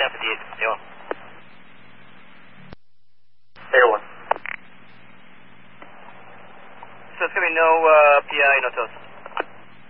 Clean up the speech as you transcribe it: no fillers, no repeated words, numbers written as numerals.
1058, Air 1. Air 1. So it's going to be no PI, no toast.